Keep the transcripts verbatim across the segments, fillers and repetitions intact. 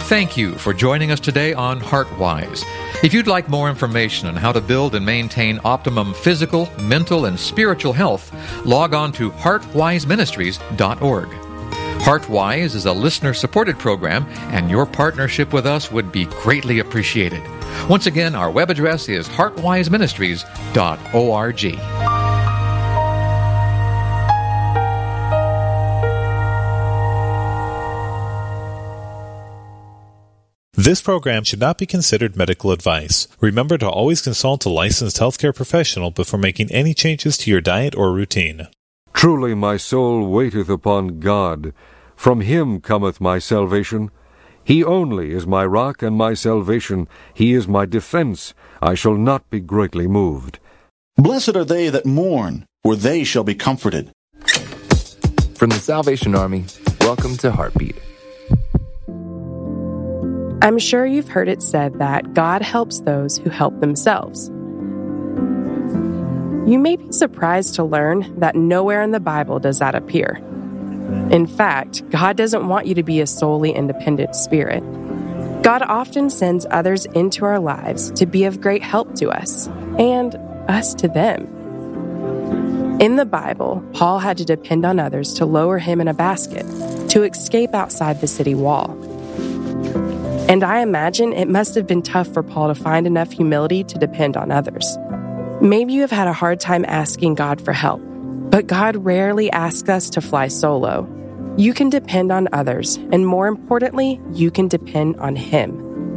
Thank you for joining us today on HeartWise. If you'd like more information on how to build and maintain optimum physical, mental, and spiritual health, log on to heart wise ministries dot org. HeartWise is a listener-supported program, and your partnership with us would be greatly appreciated. Once again, our web address is heart wise ministries dot org. This program should not be considered medical advice. Remember to always consult a licensed healthcare professional before making any changes to your diet or routine. Truly my soul waiteth upon God. From him cometh my salvation. He only is my rock and my salvation. He is my defense. I shall not be greatly moved. Blessed are they that mourn, for they shall be comforted. From the Salvation Army, welcome to Heartbeat. I'm sure you've heard it said that God helps those who help themselves. You may be surprised to learn that nowhere in the Bible does that appear. In fact, God doesn't want you to be a solely independent spirit. God often sends others into our lives to be of great help to us, and us to them. In the Bible, Paul had to depend on others to lower him in a basket to escape outside the city wall. And I imagine it must have been tough for Paul to find enough humility to depend on others. Maybe you have had a hard time asking God for help, but God rarely asks us to fly solo. You can depend on others, and more importantly, you can depend on Him.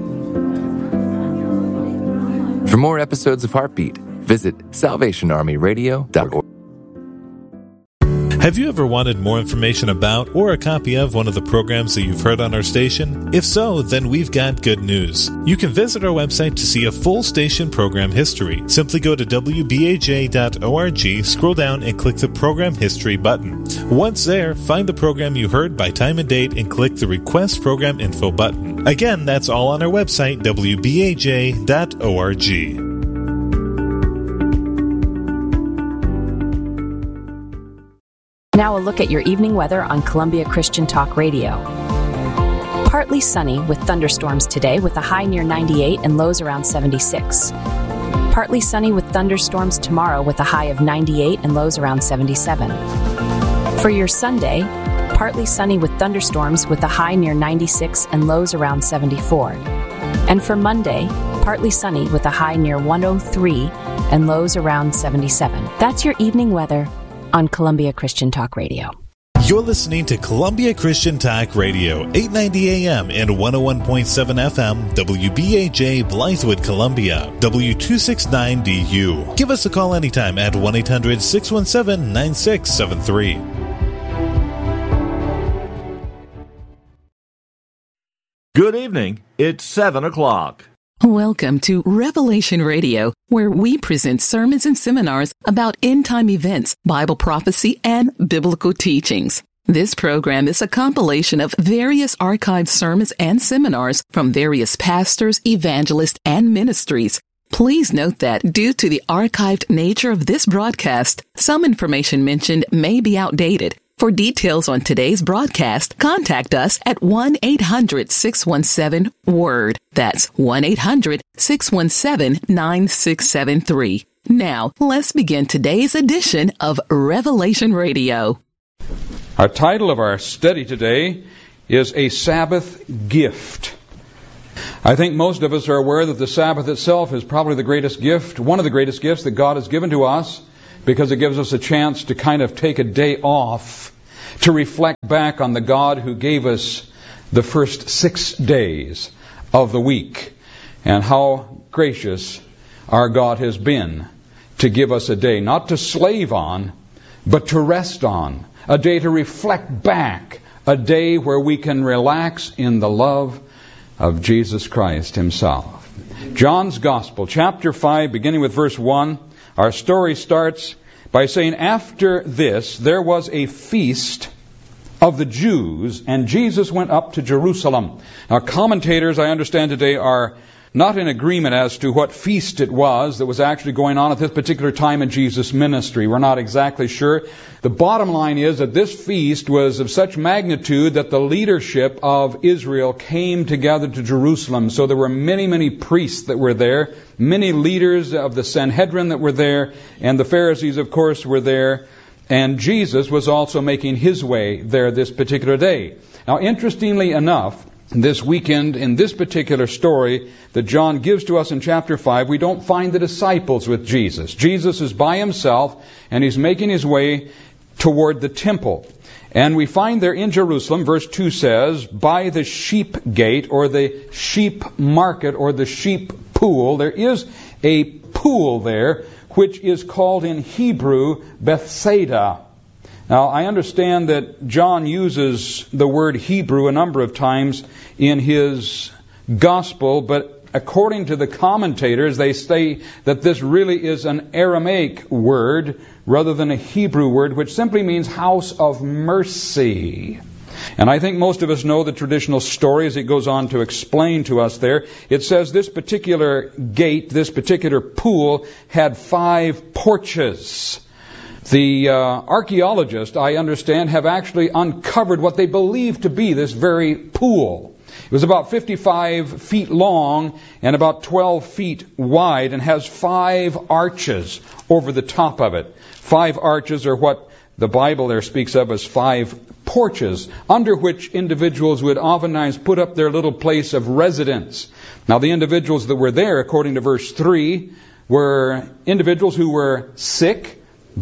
For more episodes of Heartbeat, visit salvation army radio dot org. Have you ever wanted more information about or a copy of one of the programs that you've heard on our station? If so, then we've got good news. You can visit our website to see a full station program history. Simply go to w b a j dot org, scroll down, and click the Program History button. Once there, find the program you heard by time and date and click the Request Program Info button. Again, that's all on our website, w b a j dot org. Now a look at your evening weather on Columbia Christian Talk Radio. Partly sunny with thunderstorms today with a high near ninety-eight and lows around seventy-six. Partly sunny with thunderstorms tomorrow with a high of ninety-eight and lows around seventy-seven. For your Sunday, partly sunny with thunderstorms with a high near ninety-six and lows around seventy-four. And for Monday, partly sunny with a high near one oh three and lows around seventy-seven. That's your evening weather on Columbia Christian Talk Radio. You're listening to Columbia Christian Talk Radio, eight ninety A M and one oh one point seven F M, W B A J, Blythewood, Columbia, W two sixty-nine D U. Give us a call anytime at one eight hundred six one seven nine six seven three. Good evening. It's seven o'clock. Welcome to Revelation Radio, where we present sermons and seminars about end-time events, Bible prophecy, and biblical teachings. This program is a compilation of various archived sermons and seminars from various pastors, evangelists, and ministries. Please note that due to the archived nature of this broadcast, some information mentioned may be outdated. For details on today's broadcast, contact us at one eight hundred six one seven WORD. That's one eight hundred six one seven nine six seven three. Now, let's begin today's edition of Revelation Radio. Our title of our study today is A Sabbath Gift. I think most of us are aware that the Sabbath itself is probably the greatest gift, one of the greatest gifts that God has given to us, because it gives us a chance to kind of take a day off, to reflect back on the God who gave us the first six days of the week, and how gracious our God has been to give us a day, not to slave on, but to rest on, a day to reflect back, a day where we can relax in the love of Jesus Christ Himself. John's Gospel, chapter five, beginning with verse one, our story starts by saying, after this there was a feast of the Jews, and Jesus went up to Jerusalem. Now, commentators, I understand today, are not in agreement as to what feast it was that was actually going on at this particular time in Jesus' ministry. We're not exactly sure. The bottom line is that this feast was of such magnitude that the leadership of Israel came together to Jerusalem. So there were many, many priests that were there, many leaders of the Sanhedrin that were there, and the Pharisees, of course, were there. And Jesus was also making his way there this particular day. Now, interestingly enough, this weekend, in this particular story that John gives to us in chapter five, we don't find the disciples with Jesus. Jesus is by himself, and he's making his way toward the temple. And we find there in Jerusalem, verse two says, by the sheep gate, or the sheep market, or the sheep pool. There is a pool there, which is called in Hebrew Bethsaida. Now, I understand that John uses the word Hebrew a number of times in his gospel, but according to the commentators, they say that this really is an Aramaic word rather than a Hebrew word, which simply means house of mercy. And I think most of us know the traditional story as it goes on to explain to us there. It says this particular gate, this particular pool, had five porches. The uh, archaeologists, I understand, have actually uncovered what they believe to be this very pool. It was about fifty-five feet long and about twelve feet wide and has five arches over the top of it. Five arches are what the Bible there speaks of as five porches, under which individuals would oftentimes put up their little place of residence. Now, the individuals that were there, according to verse three, were individuals who were sick,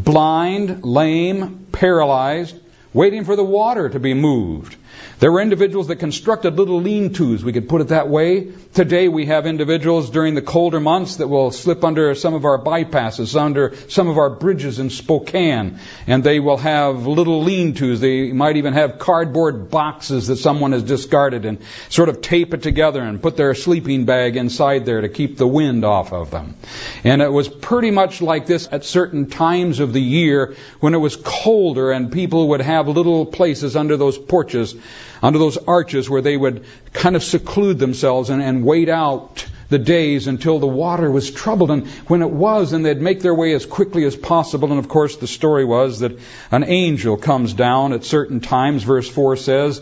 blind, lame, paralyzed, waiting for the water to be moved. There were individuals that constructed little lean-tos, we could put it that way. Today we have individuals during the colder months that will slip under some of our bypasses, under some of our bridges in Spokane, and they will have little lean-tos. They might even have cardboard boxes that someone has discarded and sort of tape it together and put their sleeping bag inside there to keep the wind off of them. And it was pretty much like this at certain times of the year when it was colder and people would have little places under those porches, under those arches where they would kind of seclude themselves and, and wait out the days until the water was troubled. And when it was, then they'd make their way as quickly as possible. And of course the story was that an angel comes down at certain times, verse four says,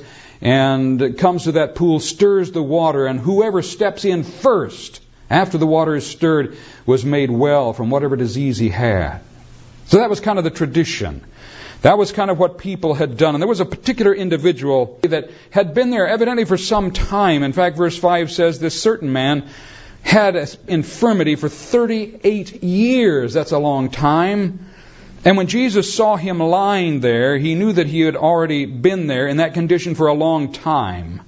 and comes to that pool, stirs the water, and whoever steps in first, after the water is stirred, was made well from whatever disease he had. So that was kind of the tradition. That was kind of what people had done. And there was a particular individual that had been there evidently for some time. In fact, verse five says this certain man had an infirmity for thirty-eight years. That's a long time. And when Jesus saw him lying there, he knew that he had already been there in that condition for a long time.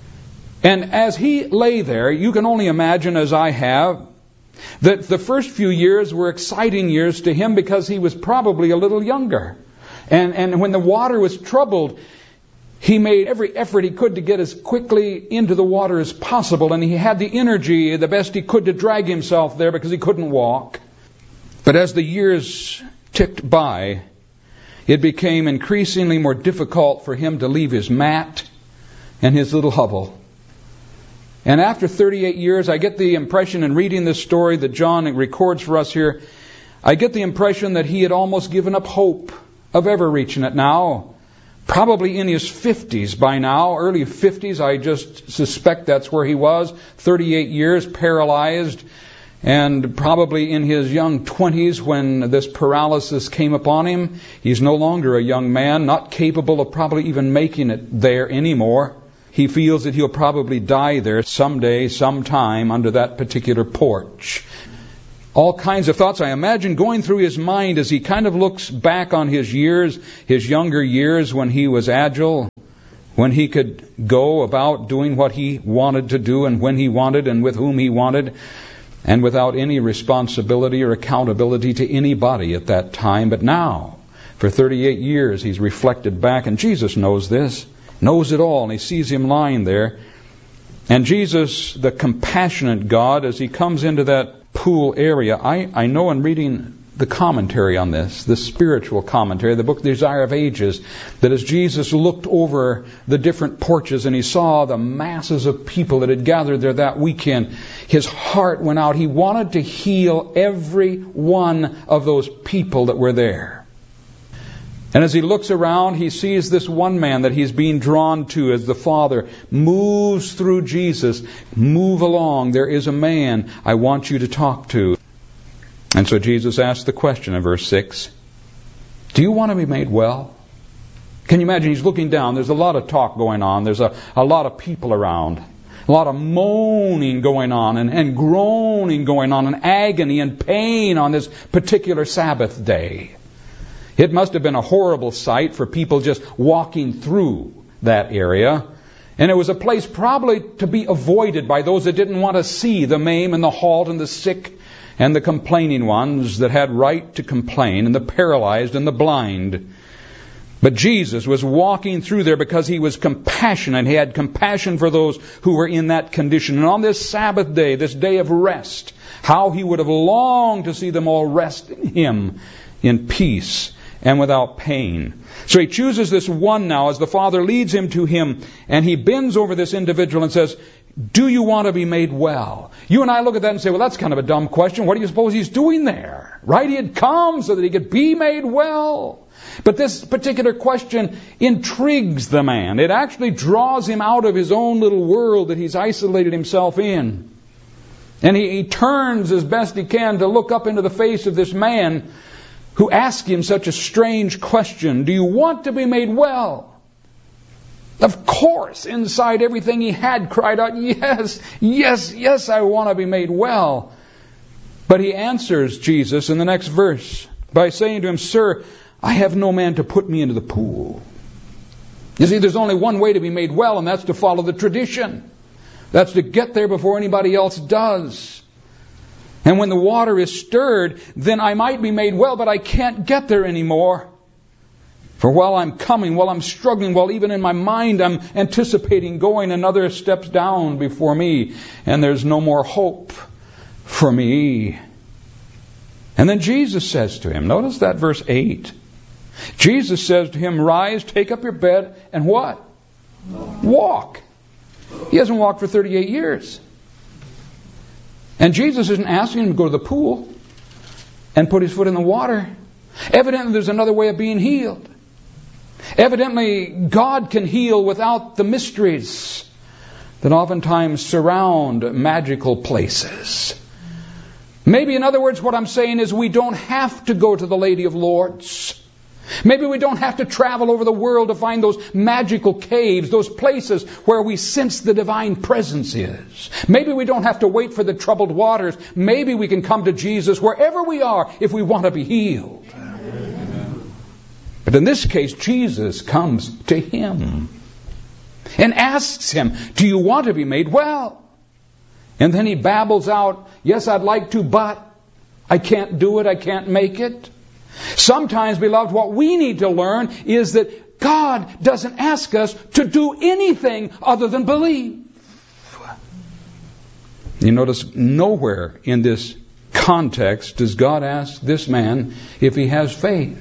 And as he lay there, you can only imagine, as I have, that the first few years were exciting years to him because he was probably a little younger. And and when the water was troubled, he made every effort he could to get as quickly into the water as possible. And he had the energy, the best he could, to drag himself there because he couldn't walk. But as the years ticked by, it became increasingly more difficult for him to leave his mat and his little hovel. And after thirty-eight years, I get the impression in reading this story that John records for us here, I get the impression that he had almost given up hope of ever reaching it now. Probably in his fifties by now, early fifties, I just suspect that's where he was. thirty-eight years, paralyzed, and probably in his young twenties when this paralysis came upon him. He's no longer a young man, not capable of probably even making it there anymore. He feels that he'll probably die there someday, sometime, under that particular porch. All kinds of thoughts, I imagine, going through his mind as he kind of looks back on his years, his younger years when he was agile, when he could go about doing what he wanted to do and when he wanted and with whom he wanted, and without any responsibility or accountability to anybody at that time. But now, for thirty-eight years, he's reflected back, and Jesus knows this, knows it all, and he sees him lying there. And Jesus, the compassionate God, as he comes into that pool area, I, I know in reading the commentary on this, the spiritual commentary, the book Desire of Ages, that as Jesus looked over the different porches and he saw the masses of people that had gathered there that weekend, his heart went out. He wanted to heal every one of those people that were there. And as he looks around, he sees this one man that he's being drawn to as the Father moves through Jesus. Move along. There is a man I want you to talk to. And so Jesus asked the question in verse six, do you want to be made well? Can you imagine? He's looking down. There's a lot of talk going on. There's a, a lot of people around. A lot of moaning going on and, and groaning going on and agony and pain on this particular Sabbath day. It must have been a horrible sight for people just walking through that area. And it was a place probably to be avoided by those that didn't want to see the maimed and the halt and the sick and the complaining ones that had right to complain, and the paralyzed and the blind. But Jesus was walking through there because he was compassionate. He had compassion for those who were in that condition. And on this Sabbath day, this day of rest, how he would have longed to see them all rest in him in peace and without pain. So he chooses this one now as the Father leads him to him, and he bends over this individual and says, do you want to be made well? You and I look at that and say, well, that's kind of a dumb question. What do you suppose he's doing there? Right? He had come so that he could be made well. But this particular question intrigues the man. It actually draws him out of his own little world that he's isolated himself in. And he, he turns as best he can to look up into the face of this man who asked him such a strange question. Do you want to be made well? Of course, inside everything he had cried out, yes, yes, yes, I want to be made well. But he answers Jesus in the next verse by saying to him, sir, I have no man to put me into the pool. You see, there's only one way to be made well, and that's to follow the tradition. That's to get there before anybody else does. And when the water is stirred, then I might be made well, but I can't get there anymore. For while I'm coming, while I'm struggling, while even in my mind I'm anticipating going, another steps down before me, and there's no more hope for me. And then Jesus says to him, notice that verse eight. Jesus says to him, rise, take up your bed, and what? Walk. He hasn't walked for thirty-eight years. And Jesus isn't asking him to go to the pool and put his foot in the water. Evidently there's another way of being healed. Evidently, God can heal without the mysteries that oftentimes surround magical places. Maybe, in other words, what I'm saying is we don't have to go to the Lady of Lords. Maybe we don't have to travel over the world to find those magical caves, those places where we sense the divine presence is. Maybe we don't have to wait for the troubled waters. Maybe we can come to Jesus wherever we are if we want to be healed. But in this case, Jesus comes to him and asks him, do you want to be made well? And then he babbles out, yes, I'd like to, but I can't do it, I can't make it. Sometimes, beloved, what we need to learn is that God doesn't ask us to do anything other than believe. You notice nowhere in this context does God ask this man if he has faith.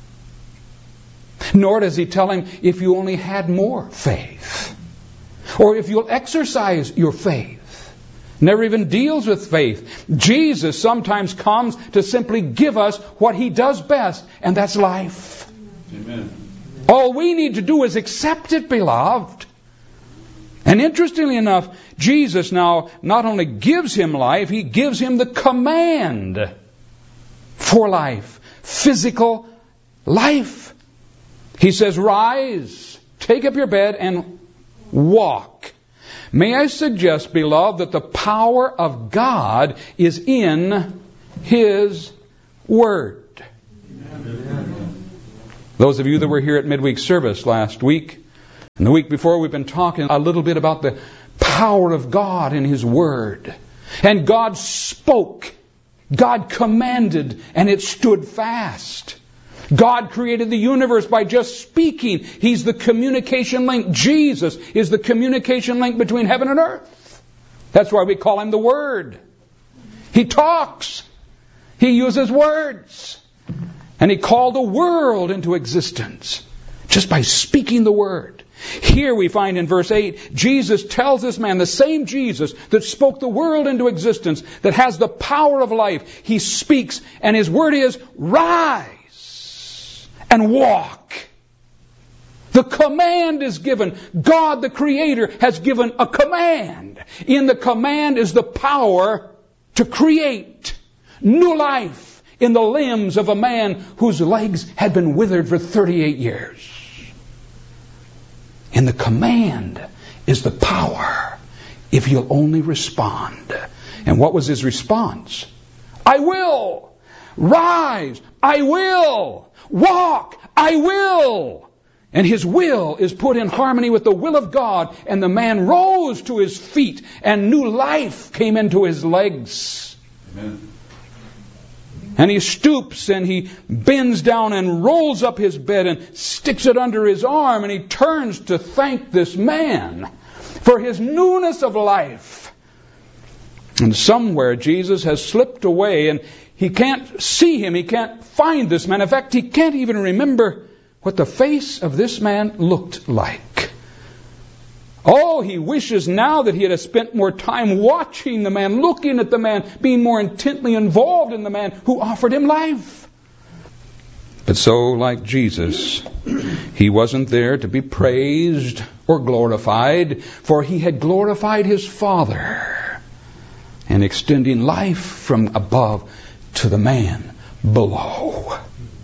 Nor does he tell him if you only had more faith. Or if you'll exercise your faith. Never even deals with faith. Jesus sometimes comes to simply give us what he does best, and that's life. Amen. All we need to do is accept it, beloved. And interestingly enough, Jesus now not only gives him life, he gives him the command for life. Physical life. He says, rise, take up your bed, and walk. May I suggest, beloved, that the power of God is in his Word. Amen. Those of you that were here at midweek service last week, and the week before, we've been talking a little bit about the power of God in his Word. And God spoke. God commanded, and it stood fast. God created the universe by just speaking. He's the communication link. Jesus is the communication link between heaven and earth. That's why we call him the Word. He talks. He uses words. And He called the world into existence just by speaking the word. Here we find in verse eight, Jesus tells this man, the same Jesus that spoke the world into existence, that has the power of life. He speaks, and His word is, rise and walk. The command is given. God, the Creator, has given a command. In the command is the power to create new life in the limbs of a man whose legs had been withered for thirty-eight years. In the command is the power if you'll only respond. And what was his response? I will. Rise. I will. Walk. I will. And his will is put in harmony with the will of God, and the man rose to his feet, and new life came into his legs. Amen. And he stoops and he bends down and rolls up his bed and sticks it under his arm, and he turns to thank this man for his newness of life. And somewhere Jesus has slipped away, and he can't see him. He can't find this man. In fact, he can't even remember what the face of this man looked like. Oh, he wishes now that he had spent more time watching the man, looking at the man, being more intently involved in the man who offered him life. But so, like Jesus, he wasn't there to be praised or glorified, for he had glorified his Father in extending life from above to the man below.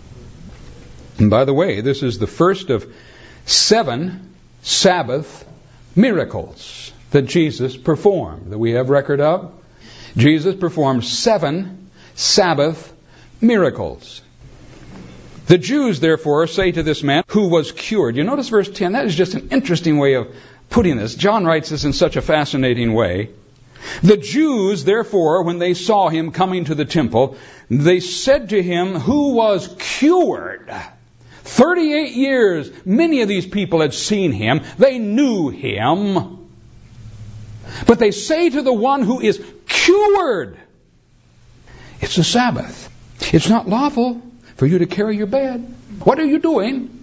And by the way, this is the first of seven Sabbath miracles that Jesus performed, that we have record of. Jesus performed seven Sabbath miracles. The Jews, therefore, say to this man who was cured. You notice verse ten. That is just an interesting way of putting this. John writes this in such a fascinating way. The Jews, therefore, when they saw him coming to the temple, they said to him who was cured. thirty-eight years, many of these people had seen him. They knew him. But they say to the one who is cured, it's the Sabbath. It's not lawful for you to carry your bed. What are you doing?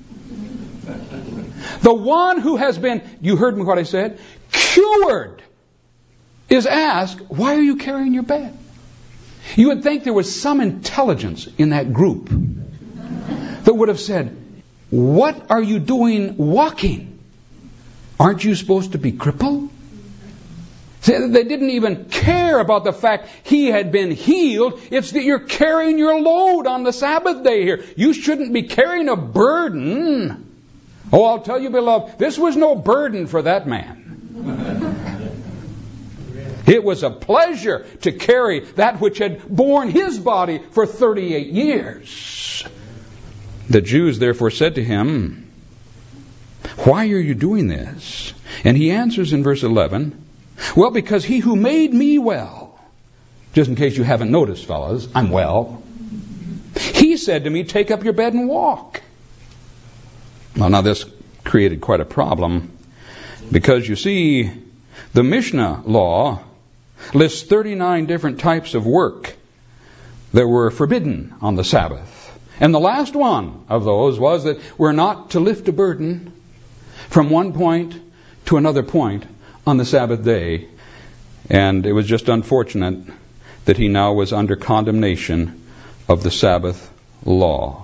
The one who has been, you heard me what I said, cured, is asked, why are you carrying your bed? You would think there was some intelligence in that group that would have said, what are you doing walking? Aren't you supposed to be crippled? See, they didn't even care about the fact he had been healed. It's that you're carrying your load on the Sabbath day here. You shouldn't be carrying a burden. Oh, I'll tell you, beloved, this was no burden for that man. It was a pleasure to carry that which had borne his body for thirty-eight years. The Jews therefore said to him, why are you doing this? And he answers in verse eleven, well, because he who made me well, just in case you haven't noticed, fellas, I'm well. He said to me, take up your bed and walk. Well, now this created quite a problem, because you see, the Mishnah law lists thirty-nine different types of work that were forbidden on the Sabbath. And the last one of those was that we're not to lift a burden from one point to another point on the Sabbath day. And it was just unfortunate that he now was under condemnation of the Sabbath law.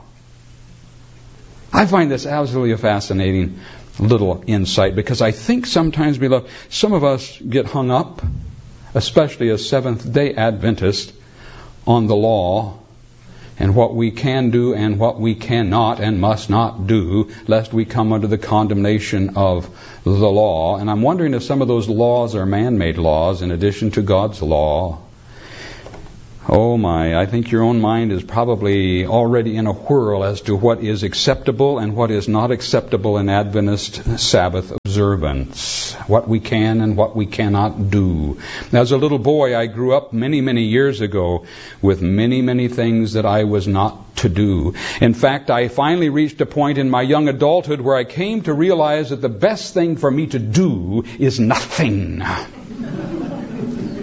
I find this absolutely a fascinating little insight, because I think sometimes, beloved, some of us get hung up, especially as Seventh-day Adventists, on the law and what we can do and what we cannot and must not do, lest we come under the condemnation of the law. And I'm wondering if some of those laws are man-made laws in addition to God's law. Oh my, I think your own mind is probably already in a whirl as to what is acceptable and what is not acceptable in Adventist Sabbath observance. What we can and what we cannot do. As a little boy, I grew up many, many years ago with many, many things that I was not to do. In fact, I finally reached a point in my young adulthood where I came to realize that the best thing for me to do is nothing.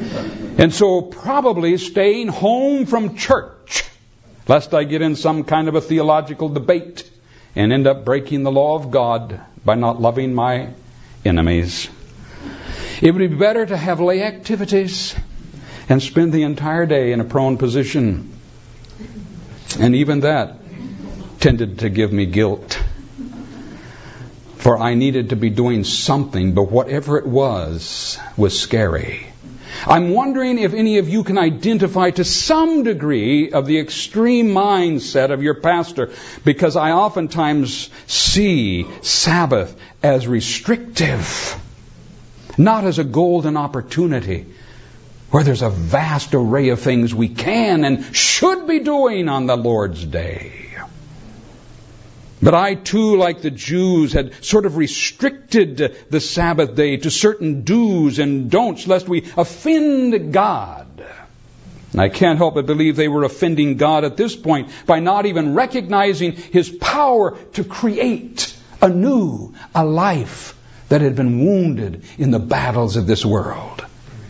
And so probably staying home from church, lest I get in some kind of a theological debate and end up breaking the law of God by not loving my enemies. It would be better to have lay activities and spend the entire day in a prone position. And even that tended to give me guilt. For I needed to be doing something, but whatever it was, was scary. I'm wondering if any of you can identify to some degree of the extreme mindset of your pastor, because I oftentimes see Sabbath as restrictive, not as a golden opportunity where there's a vast array of things we can and should be doing on the Lord's Day. But I too, like the Jews, had sort of restricted the Sabbath day to certain do's and don'ts, lest we offend God. And I can't help but believe they were offending God at this point by not even recognizing His power to create anew a life that had been wounded in the battles of this world.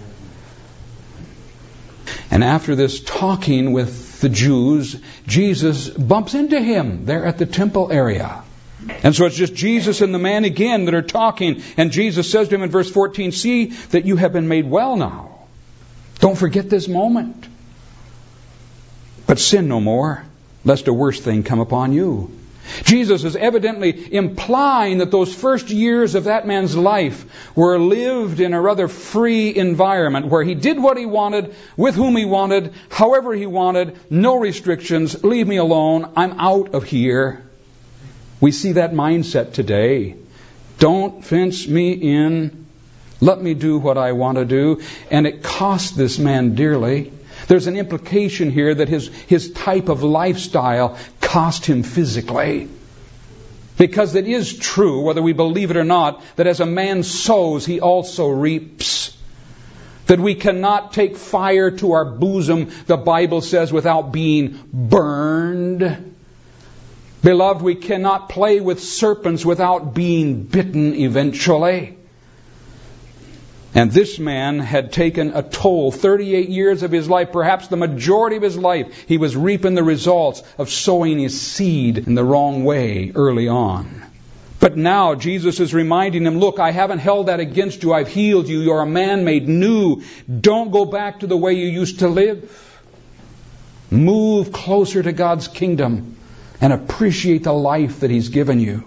And after this talking with the Jews, Jesus bumps into him there at the temple area. And so it's just Jesus and the man again that are talking. And Jesus says to him in verse fourteen, "See that you have been made well now. Don't forget this moment. But sin no more, lest a worse thing come upon you." Jesus is evidently implying that those first years of that man's life were lived in a rather free environment where he did what he wanted, with whom he wanted, however he wanted, no restrictions, leave me alone, I'm out of here. We see that mindset today. Don't fence me in, let me do what I want to do. And it cost this man dearly. There's an implication here that his, his type of lifestyle cost him physically. Because it is true, whether we believe it or not, that as a man sows, he also reaps. That we cannot take fire to our bosom, the Bible says, without being burned. Beloved, we cannot play with serpents without being bitten eventually. And this man had taken a toll. thirty-eight years of his life, perhaps the majority of his life, he was reaping the results of sowing his seed in the wrong way early on. But now Jesus is reminding him, look, I haven't held that against you. I've healed you. You're a man made new. Don't go back to the way you used to live. Move closer to God's kingdom and appreciate the life that He's given you.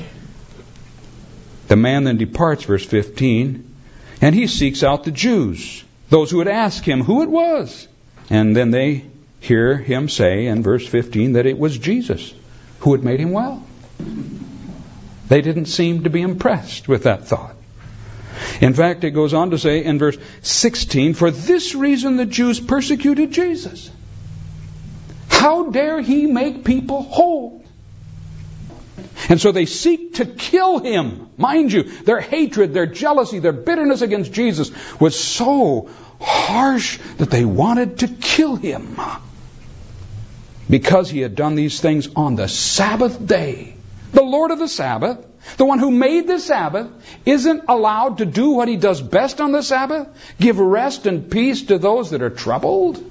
The man then departs, verse fifteen. And he seeks out the Jews, those who would ask him who it was. And then they hear him say in verse fifteen that it was Jesus who had made him well. They didn't seem to be impressed with that thought. In fact, it goes on to say in verse sixteen, for this reason the Jews persecuted Jesus. How dare he make people whole? And so they seek to kill him. Mind you, their hatred, their jealousy, their bitterness against Jesus was so harsh that they wanted to kill him. Because he had done these things on the Sabbath day. The Lord of the Sabbath, the one who made the Sabbath, isn't allowed to do what he does best on the Sabbath? Give rest and peace to those that are troubled?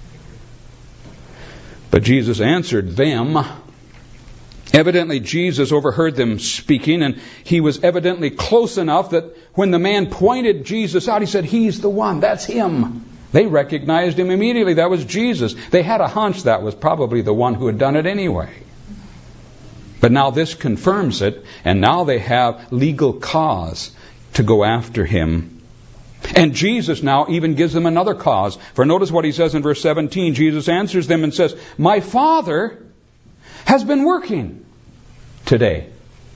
But Jesus answered them. Evidently, Jesus overheard them speaking, and he was evidently close enough that when the man pointed Jesus out, he said, he's the one, that's him. They recognized him immediately. That was Jesus. They had a hunch that was probably the one who had done it anyway. But now this confirms it, and now they have legal cause to go after him. And Jesus now even gives them another cause. For notice what he says in verse seventeen. Jesus answers them and says, my Father has been working today.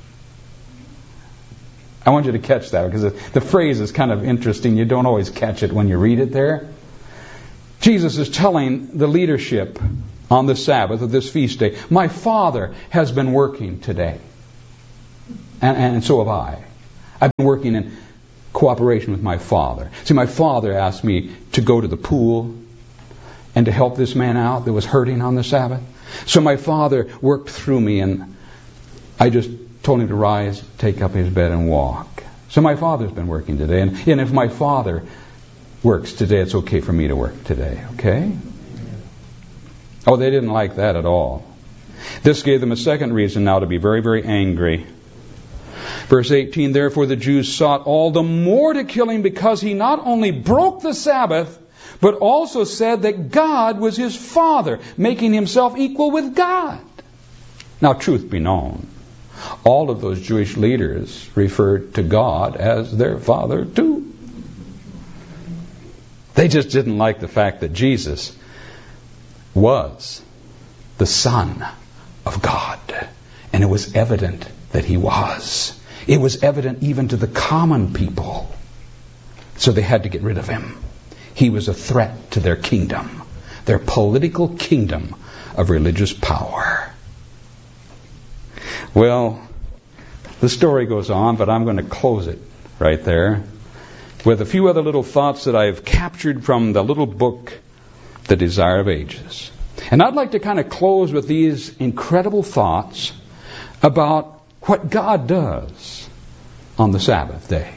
I want you to catch that because the phrase is kind of interesting. You don't always catch it when you read it there. Jesus is telling the leadership on the Sabbath of this feast day, my Father has been working today. And, and so have I. I've been working in cooperation with my Father. See, my Father asked me to go to the pool and to help this man out that was hurting on the Sabbath. So my Father worked through me, and I just told him to rise, take up his bed, and walk. So my Father's been working today. And, and if my Father works today, it's okay for me to work today, okay? Oh, they didn't like that at all. This gave them a second reason now to be very, very angry. Verse eighteen, therefore the Jews sought all the more to kill him because he not only broke the Sabbath, but also said that God was his Father, making himself equal with God. Now, truth be known, all of those Jewish leaders referred to God as their Father too. They just didn't like the fact that Jesus was the Son of God. And it was evident that he was. It was evident even to the common people. So they had to get rid of him. He was a threat to their kingdom, their political kingdom of religious power. Well, the story goes on, but I'm going to close it right there with a few other little thoughts that I've captured from the little book, The Desire of Ages. And I'd like to kind of close with these incredible thoughts about what God does on the Sabbath day.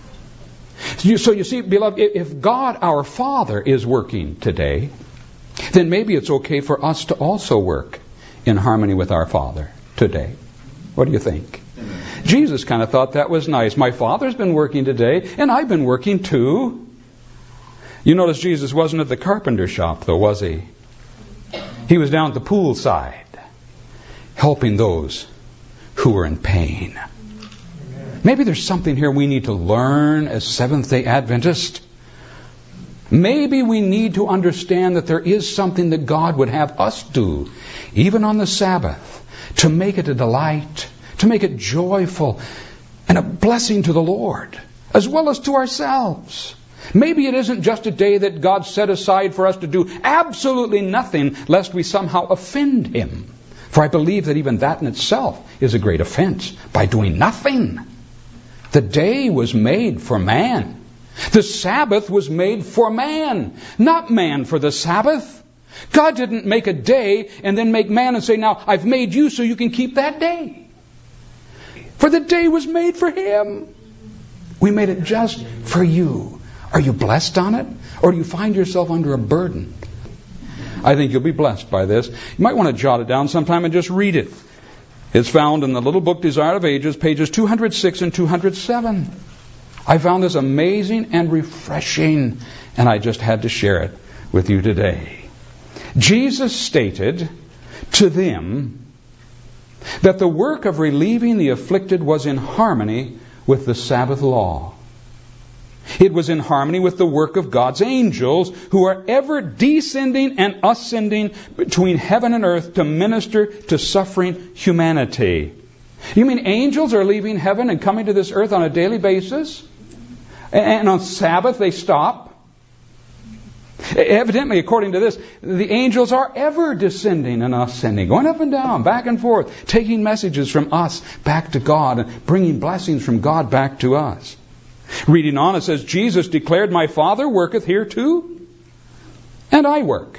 So you see, beloved, if God our Father is working today, then maybe it's okay for us to also work in harmony with our Father today. What do you think? Amen. Jesus kind of thought that was nice. My Father's been working today, and I've been working too. You notice Jesus wasn't at the carpenter shop, though, was he? He was down at the poolside, helping those who were in pain. Maybe there's something here we need to learn as Seventh-day Adventists. Maybe we need to understand that there is something that God would have us do, even on the Sabbath, to make it a delight, to make it joyful, and a blessing to the Lord, as well as to ourselves. Maybe it isn't just a day that God set aside for us to do absolutely nothing, lest we somehow offend Him. For I believe that even that in itself is a great offense, by doing nothing. The day was made for man. The Sabbath was made for man, not man for the Sabbath. God didn't make a day and then make man and say, now I've made you so you can keep that day. For the day was made for him. We made it just for you. Are you blessed on it? Or do you find yourself under a burden? I think you'll be blessed by this. You might want to jot it down sometime and just read it. It's found in the little book, Desire of Ages, pages two hundred six and two hundred seven. I found this amazing and refreshing, and I just had to share it with you today. Jesus stated to them that the work of relieving the afflicted was in harmony with the Sabbath law. It was in harmony with the work of God's angels, who are ever descending and ascending between heaven and earth to minister to suffering humanity. You mean angels are leaving heaven and coming to this earth on a daily basis? And on Sabbath they stop? Evidently, according to this, the angels are ever descending and ascending, going up and down, back and forth, taking messages from us back to God and bringing blessings from God back to us. Reading on, it says, Jesus declared, my Father worketh here too, and I work.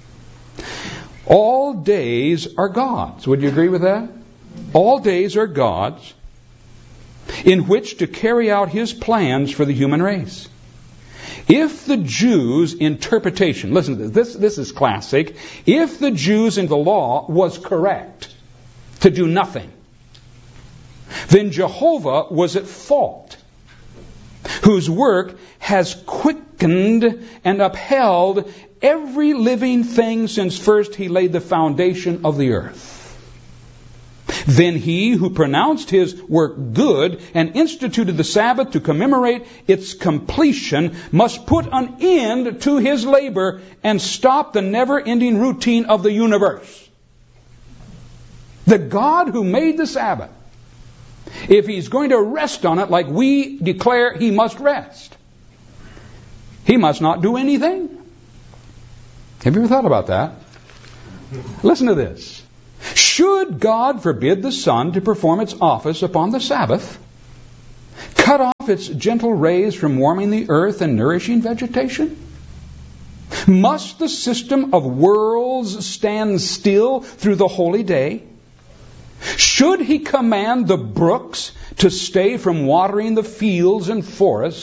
All days are God's. Would you agree with that? All days are God's, in which to carry out His plans for the human race. If the Jews' interpretation, listen to this, this, this is classic. If the Jews in the law was correct to do nothing, then Jehovah was at fault, whose work has quickened and upheld every living thing since first He laid the foundation of the earth. Then He who pronounced His work good and instituted the Sabbath to commemorate its completion must put an end to His labor and stop the never-ending routine of the universe. The God who made the Sabbath, if He's going to rest on it like we declare He must rest, He must not do anything. Have you ever thought about that? Listen to this. Should God forbid the sun to perform its office upon the Sabbath, cut off its gentle rays from warming the earth and nourishing vegetation? Must the system of worlds stand still through the holy day? Should He command the brooks to stay from watering the fields and forests,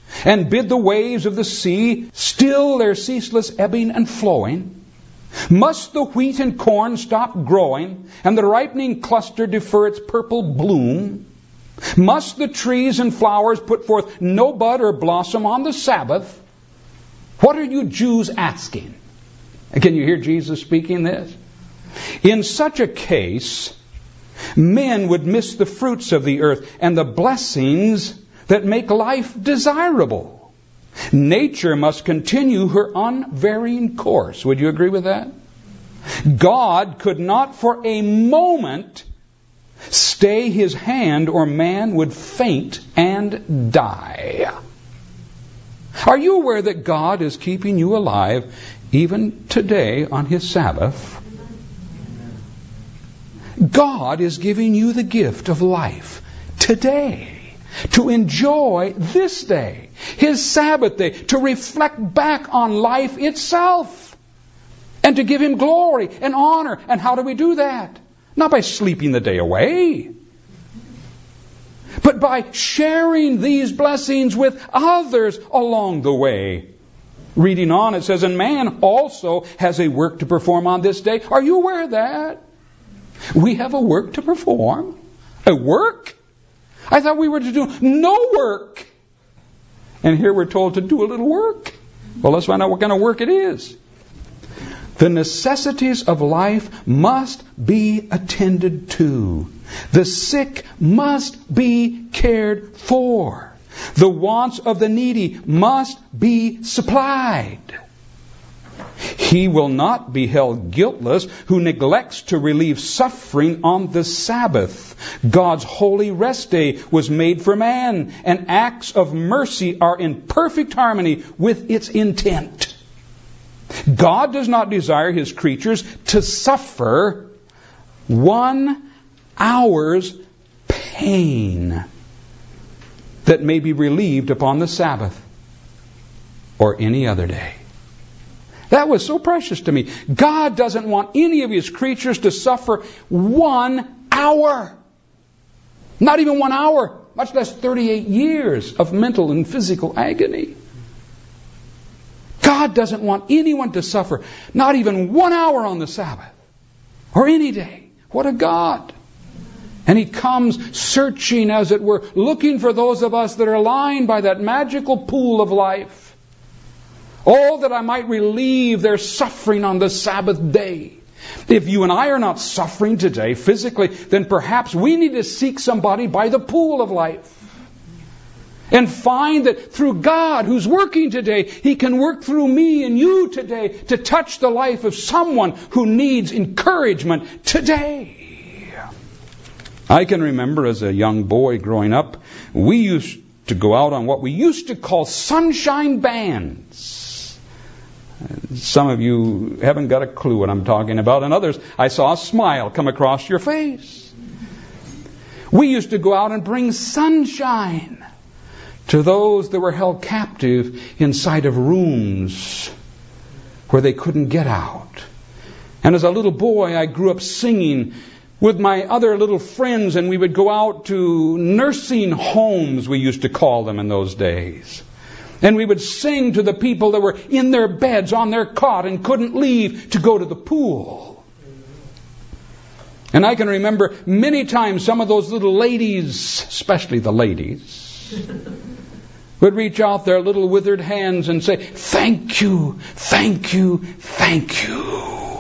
and bid the waves of the sea still their ceaseless ebbing and flowing? Must the wheat and corn stop growing, and the ripening cluster defer its purple bloom? Must the trees and flowers put forth no bud or blossom on the Sabbath? What are you Jews asking? Can you hear Jesus speaking this? In such a case, men would miss the fruits of the earth and the blessings that make life desirable. Nature must continue her unvarying course. Would you agree with that? God could not for a moment stay his hand, or man would faint and die. Are you aware that God is keeping you alive even today on his Sabbath? God is giving you the gift of life today, to enjoy this day, his Sabbath day, to reflect back on life itself, and to give him glory and honor. And how do we do that? Not by sleeping the day away, but by sharing these blessings with others along the way. Reading on, it says, and man also has a work to perform on this day. Are you aware of that? We have a work to perform. A work? I thought we were to do no work. And here we're told to do a little work. Well, let's find out what kind of work it is. The necessities of life must be attended to. The sick must be cared for. The wants of the needy must be supplied. He will not be held guiltless who neglects to relieve suffering on the Sabbath. God's holy rest day was made for man, and acts of mercy are in perfect harmony with its intent. God does not desire his creatures to suffer one hour's pain that may be relieved upon the Sabbath or any other day. That was so precious to me. God doesn't want any of his creatures to suffer one hour. Not even one hour, much less thirty-eight years of mental and physical agony. God doesn't want anyone to suffer, not even one hour on the Sabbath or any day. What a God! And he comes searching, as it were, looking for those of us that are lying by that magical pool of life. Oh, that I might relieve their suffering on the Sabbath day. If you and I are not suffering today physically, then perhaps we need to seek somebody by the pool of life. And find that through God who's working today, he can work through me and you today to touch the life of someone who needs encouragement today. I can remember as a young boy growing up, we used to go out on what we used to call sunshine bands. Some of you haven't got a clue what I'm talking about, and others, I saw a smile come across your face. We used to go out and bring sunshine to those that were held captive inside of rooms where they couldn't get out. And as a little boy, I grew up singing with my other little friends, and we would go out to nursing homes, we used to call them in those days. And we would sing to the people that were in their beds, on their cot, and couldn't leave to go to the pool. And I can remember many times some of those little ladies, especially the ladies, would reach out their little withered hands and say, "Thank you, thank you, thank you.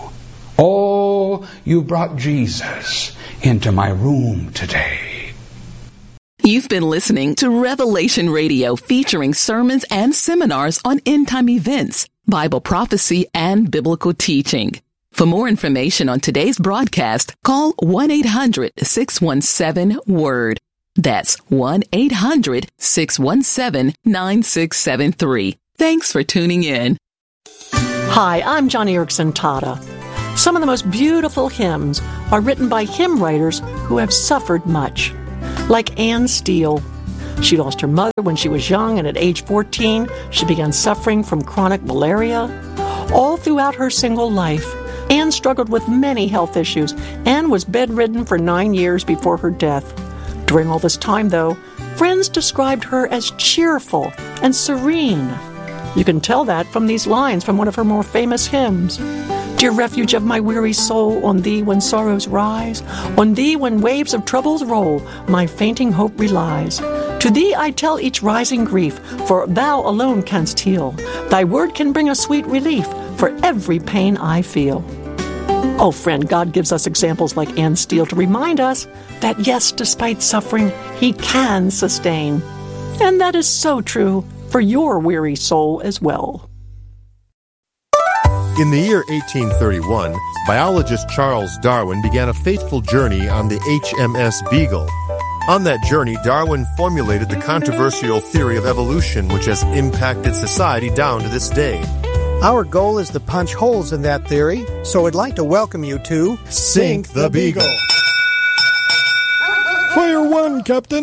Oh, you brought Jesus into my room today." You've been listening to Revelation Radio, featuring sermons and seminars on end-time events, Bible prophecy, and biblical teaching. For more information on today's broadcast, call one eight hundred six one seven word. That's one eight hundred six one seven nine six seven three. Thanks for tuning in. Hi, I'm Johnny Erickson Tata. Some of the most beautiful hymns are written by hymn writers who have suffered much. Like Anne Steele. She lost her mother when she was young, and at age fourteen, she began suffering from chronic malaria. All throughout her single life, Anne struggled with many health issues and was bedridden for nine years before her death. During all this time, though, friends described her as cheerful and serene. You can tell that from these lines from one of her more famous hymns. Dear refuge of my weary soul, on thee when sorrows rise, on thee when waves of troubles roll, my fainting hope relies. To thee I tell each rising grief, for thou alone canst heal. Thy word can bring a sweet relief for every pain I feel. Oh, friend, God gives us examples like Anne Steele to remind us that, yes, despite suffering, He can sustain. And that is so true for your weary soul as well. In the year eighteen thirty-one, biologist Charles Darwin began a fateful journey on the H M S Beagle. On that journey, Darwin formulated the controversial theory of evolution, which has impacted society down to this day. Our goal is to punch holes in that theory, so I'd like to welcome you to Sink the Beagle. Fire one, Captain.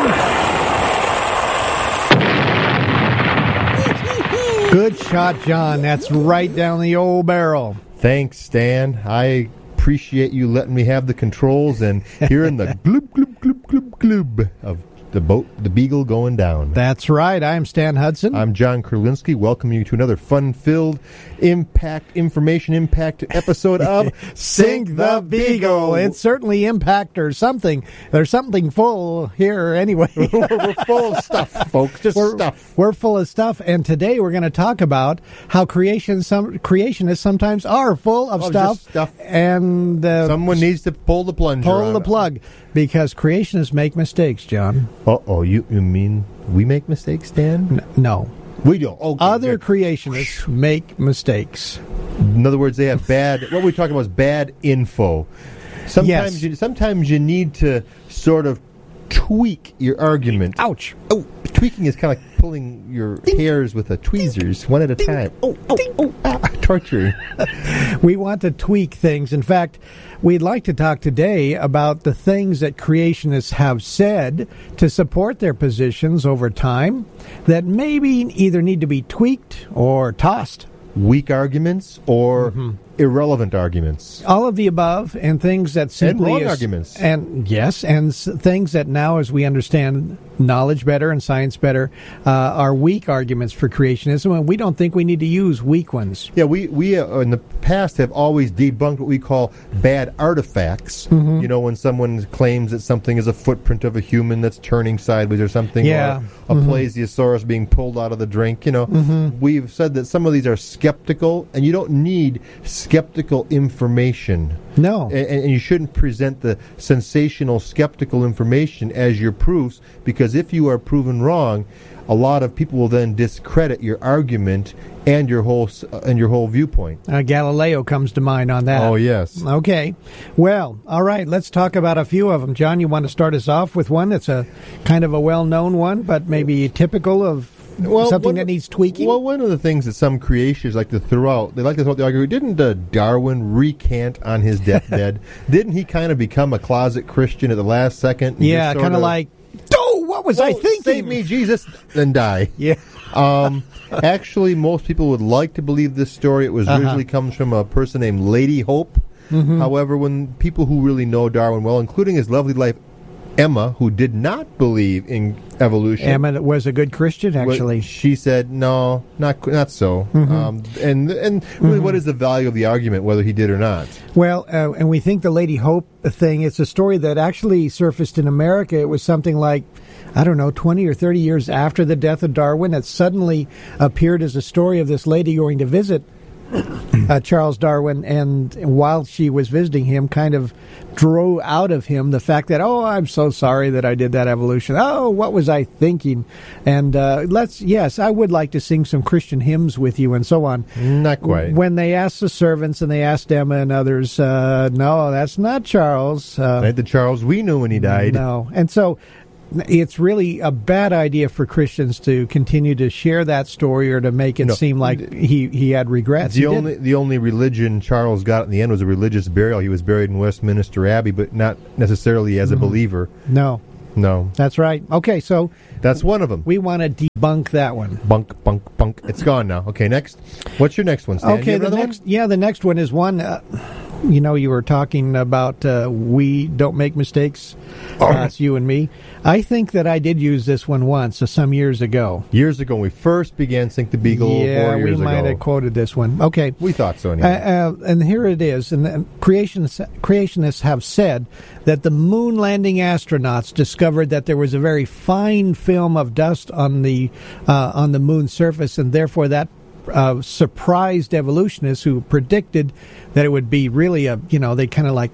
Good shot, John. That's right down the old barrel. Thanks, Stan. I appreciate you letting me have the controls and hearing the gloop, gloop, gloop, gloop, gloop of the boat, the Beagle going down. That's right. I'm Stan Hudson. I'm John Kurlinski. Welcoming you to another fun-filled, impact, information impact episode of Sink the Beagle. It's certainly impact or something. There's something full here anyway. We're full of stuff, folks. Just we're, stuff. We're full of stuff. And today we're going to talk about how creation, some, creationists sometimes are full of oh, stuff. stuff. And uh, someone needs to pull the plunger. Pull the plug. Because creationists make mistakes, John. Uh-oh, you, you mean we make mistakes, Dan? N- no. We don't. Okay, Other good. creationists make mistakes. In other words, they have bad, what we're talking about is bad info. Sometimes, yes. you, sometimes you need to sort of tweak your argument. Ouch. Oh, tweaking is kind of like pulling your Ding. hairs with a tweezers, Ding. one at a Ding. time. Oh, oh, oh, ah, torturing. We want to tweak things. In fact, we'd like to talk today about the things that creationists have said to support their positions over time that maybe either need to be tweaked or tossed. Weak arguments or mm-hmm. irrelevant arguments. All of the above, and things that simply... And wrong is, arguments. And yes, and s- things that now, as we understand knowledge better and science better, uh, are weak arguments for creationism, and we don't think we need to use weak ones. Yeah, we, we uh, in the past have always debunked what we call bad artifacts. Mm-hmm. You know, when someone claims that something is a footprint of a human that's turning sideways or something, yeah. or a mm-hmm. plesiosaurus being pulled out of the drink, you know. Mm-hmm. We've said that some of these are skeptical, and you don't need skeptical information. No. And, and you shouldn't present the sensational skeptical information as your proofs, because if you are proven wrong, a lot of people will then discredit your argument and your whole uh, and your whole viewpoint. Uh, Galileo comes to mind on that. Oh, yes. Okay. Well, all right, let's talk about a few of them. John, you want to start us off with one that's a kind of a well-known one, but maybe typical of well, something one, that needs tweaking? Well, one of the things that some creationists like to throw out, they like to throw out the argument, didn't uh, Darwin recant on his deathbed? Didn't he kind of become a closet Christian at the last second? Yeah, kind of like, oh, what was oh, I thinking? Save me, Jesus, then die. Yeah. um, actually, most people would like to believe this story. It was uh-huh. originally comes from a person named Lady Hope. Mm-hmm. However, when people who really know Darwin well, including his lovely wife, Emma, who did not believe in evolution. Emma was a good Christian, actually. She said, no, not not so. Mm-hmm. Um, and and mm-hmm. really, what is the value of the argument, whether he did or not? Well, uh, and we think the Lady Hope thing, it's a story that actually surfaced in America. It was something like, I don't know, twenty or thirty years after the death of Darwin. It suddenly appeared as a story of this lady going to visit uh, Charles Darwin, and while she was visiting him, kind of drew out of him the fact that, oh, I'm so sorry that I did that evolution. Oh, what was I thinking? And uh, let's, yes, I would like to sing some Christian hymns with you and so on. Not quite. When they asked the servants and they asked Emma and others, uh, no, that's not Charles. Uh, Not the Charles we knew when he died. No. And so it's really a bad idea for Christians to continue to share that story or to make it no. seem like he, he had regrets. The he only didn't. the only religion Charles got in the end was a religious burial. He was buried in Westminster Abbey, but not necessarily as a mm-hmm. believer. No. No. That's right. Okay, so that's one of them. We want to debunk that one. Bunk, bunk, bunk. It's gone now. Okay, next. What's your next one, Stan? Okay, the next, one? yeah, the next one is one... Uh, you know, you were talking about uh, we don't make mistakes. Oh. Uh, it's you and me. I think that I did use this one once, uh, some years ago. Years ago, when we first began Sink the Beagle. Yeah, four years we might ago. have quoted this one. Okay, we thought so anyway. Uh, uh, and here it is. And, and creationists, creationists have said that the moon landing astronauts discovered that there was a very fine film of dust on the uh, on the moon's surface, and therefore that uh, surprised evolutionists who predicted that it would be really a, you know, they kind of like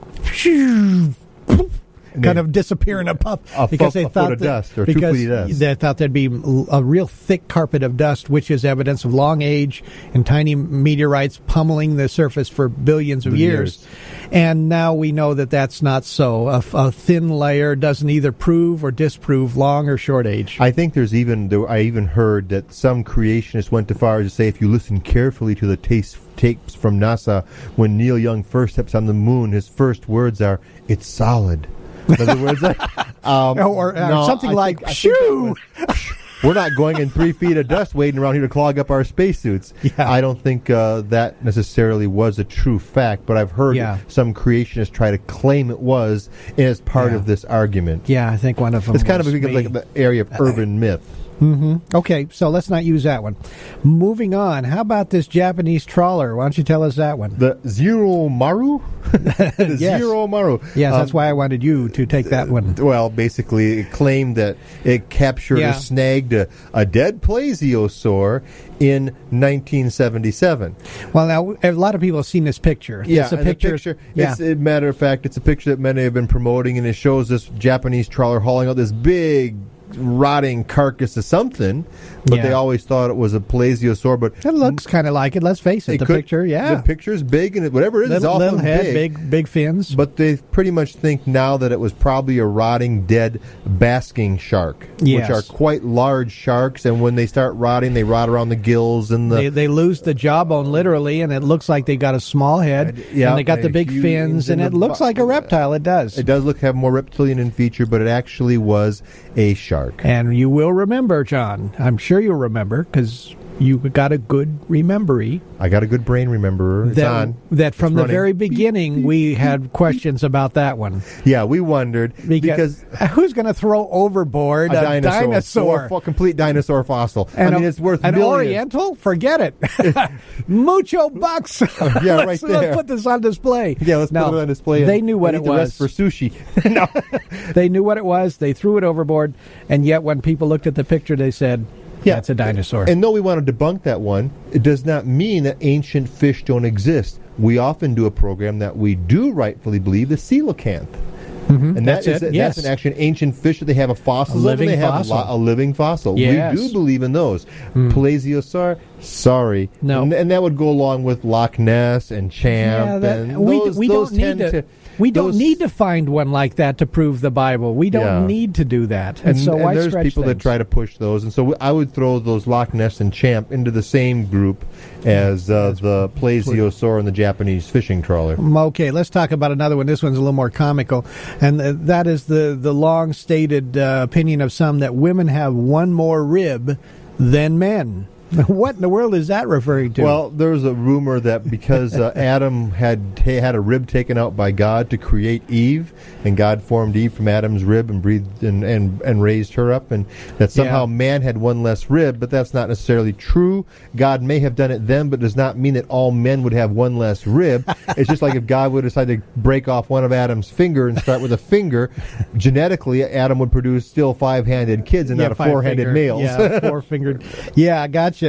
kind of disappear in a puff a because fu- they a thought foot of that, dust or two because feet of dust. they thought there'd be a real thick carpet of dust, which is evidence of long age and tiny meteorites pummeling the surface for billions of years. years. And now we know that that's not so. A, a thin layer doesn't either prove or disprove long or short age. I think there's even there, I even heard that some creationists went too far as to say if you listen carefully to the taste, tapes from NASA when Neil Young first steps on the moon, his first words are, "It's solid." In other words, um, or, or no, something I like, think, shoo! We're not going in three feet of dust waiting around here to clog up our spacesuits. Yeah. I don't think uh, that necessarily was a true fact, but I've heard yeah. some creationists try to claim it was as part yeah. of this argument. Yeah, I think one of them It's kind of a, me. like the area of urban myth. Mm-hmm. Okay, so let's not use that one. Moving on, how about this Japanese trawler? Why don't you tell us that one? The Zero Maru? the yes. Zero Maru. Yes, um, that's why I wanted you to take that one. Well, basically, it claimed that it captured yeah. or snagged a, a dead plesiosaur in nineteen seventy-seven. Well, now, a lot of people have seen this picture. Yeah, it's a and picture. The picture yeah. it's, a matter of fact, it's a picture that many have been promoting, and it shows this Japanese trawler hauling out this big rotting carcass of something, but Yeah. they always thought it was a plesiosaur. But it looks kind of like it. Let's face it. it The could, picture, yeah, the picture's big, and it, whatever it is, it's little, all little head, big. big, big fins. But they pretty much think now that it was probably a rotting, dead basking shark, Yes. which are quite large sharks, and when they start rotting, they rot around the gills and the. They, they lose the jawbone literally, and it looks like they got a small head. Yeah, and they got the big huge- fins, and it the looks bu- like a reptile. It does. It does look have more reptilian in feature, but it actually was a shark. And you will remember, John. I'm sure you'll remember because you got a good rememory. I got a good brain rememberer. It's that, on. That from It's the running. very beginning we had questions about that one. Yeah, we wondered Because, because, who's going to throw overboard a, a, dinosaur, dinosaur? or a complete dinosaur fossil. And I mean, a- it's worth an millions. Oriental? Forget it. Mucho bucks. Yeah, right let's, there. let's put this on display. Yeah, let's No, put it on display. They and knew what eat it the rest was. for sushi. no, they knew what it was. They threw it overboard, and yet when people looked at the picture, they said, Yeah. "That's a dinosaur." And though we want to debunk that one, it does not mean that ancient fish don't exist. We often do a program that we do rightfully believe is coelacanth. Mm-hmm. And that's that is it. that's yes. an actually an ancient fish that they have a fossil A of, living and they have fossil. A, lot, a living fossil. Yes. We do believe in those. Mm. Plesiosaur, sorry. No. And, and that would go along with Loch Ness and Champ. Yeah, that, and we, those, we those don't need tend to, to we don't those- need to find one like that to prove the Bible. We don't Yeah. need to do that. And, And, so and why there's stretch people that things? try to push those, and so w- I would throw those Loch Ness and Champ into the same group as uh, the plesiosaur and the Japanese fishing trawler. Okay, let's talk about another one. This one's a little more comical, and uh, that is the, the long-stated uh, opinion of some that women have one more rib than men. What in the world is that referring to? Well, there's a rumor that because uh, Adam had ta- had a rib taken out by God to create Eve, and God formed Eve from Adam's rib and breathed and, and, and raised her up, and that somehow Yeah. man had one less rib, but that's not necessarily true. God may have done it then, but does not mean that all men would have one less rib. It's just like if God would decide to break off one of Adam's finger and start with a finger, genetically Adam would produce still five-handed kids and Yeah, not a four-handed five-fingered. males. Yeah, four-fingered. Yeah, I gotcha.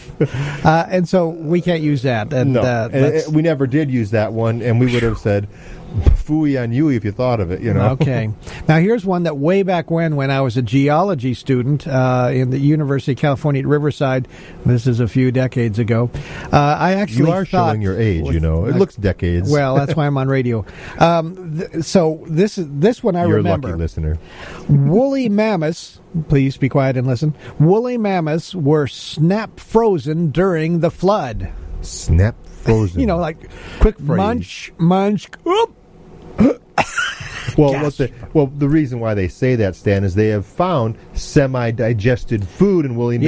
uh, and so we can't use that. And, No, uh, and that's- it- we never did use that one, and we would have said, "Phooey on you" if you thought of it. You know. Okay. Now here's one that way back when, when I was a geology student uh, in the University of California at Riverside. This is a few decades ago. Uh, I actually You are thought, showing your age. You know, it looks decades. Well, that's why I'm on radio. Um, th- so this is this one I You're remember. a lucky listener. Woolly mammoths. Please be quiet and listen. Woolly mammoths were snap frozen during the flood. Snap frozen. You know, like quick phrase. munch, munch. Whoop. Well, what the, well, the reason why they say that, Stan, is they have found semi-digested food in woolly